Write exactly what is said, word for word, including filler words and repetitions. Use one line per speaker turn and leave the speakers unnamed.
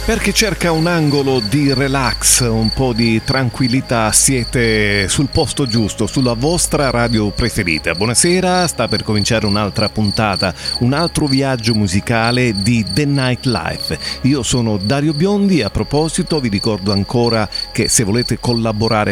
Per chi cerca un angolo di relax, un po' di tranquillità, siete sul posto giusto, sulla vostra radio preferita. Buonasera, sta per cominciare un'altra puntata, un altro viaggio musicale di The Night Life. Io sono Dario Biondi. A proposito, vi ricordo ancora che se volete collaborare